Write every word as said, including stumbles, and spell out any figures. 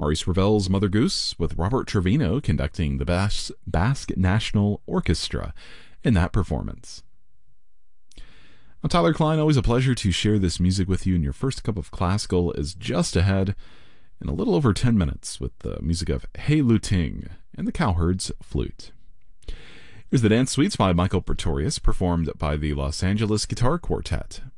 Maurice Ravel's Mother Goose, with Robert Trevino conducting the Bas- Basque National Orchestra in that performance. I'm Tyler Klein, always a pleasure to share this music with you, and your first cup of classical is just ahead in a little over ten minutes with the music of Hey Lu Ting and the Cowherds Flute. Here's the Dance Suites by Michael Pretorius, performed by the Los Angeles Guitar Quartet.